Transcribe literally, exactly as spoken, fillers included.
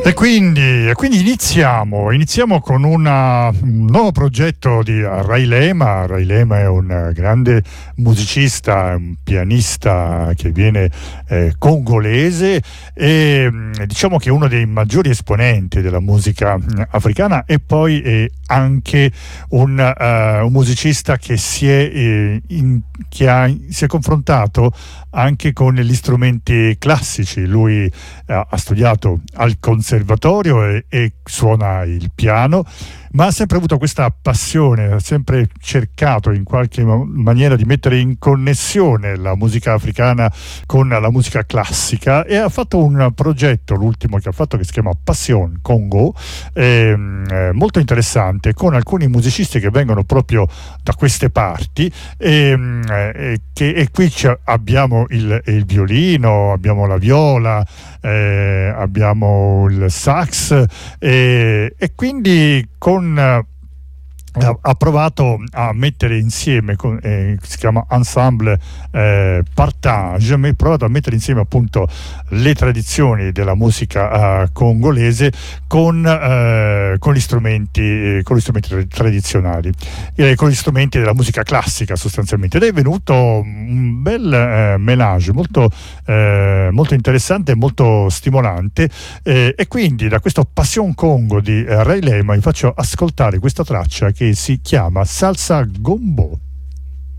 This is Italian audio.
E quindi, e quindi iniziamo, iniziamo con una, un nuovo progetto di Ray Lema. Ray Lema è un grande musicista, un pianista che viene eh, congolese e diciamo che è uno dei maggiori esponenti della musica africana e poi è anche un, uh, un musicista che si è, eh, in, che ha, si è confrontato anche con gli strumenti classici. Lui uh, ha studiato al conservatorio e, e suona il piano, ma ha sempre avuto questa passione, ha sempre cercato in qualche maniera di mettere in connessione la musica africana con la musica classica e ha fatto un progetto, l'ultimo che ha fatto, che si chiama Passion Congo, eh, molto interessante, con alcuni musicisti che vengono proprio da queste parti e, e, che, e qui abbiamo il, il violino, abbiamo la viola, eh, abbiamo il sax e, e quindi con ha provato a mettere insieme, eh, si chiama Ensemble eh, Partage, ha provato a mettere insieme appunto le tradizioni della musica eh, congolese con, eh, con gli strumenti eh, con gli strumenti tradizionali, eh, con gli strumenti della musica classica sostanzialmente, ed è venuto un bel eh, mélange molto, eh, molto interessante e molto stimolante, eh, e quindi da questo Passion Congo di eh, Ray Lema vi faccio ascoltare questa traccia che si chiama Salsa Gombo.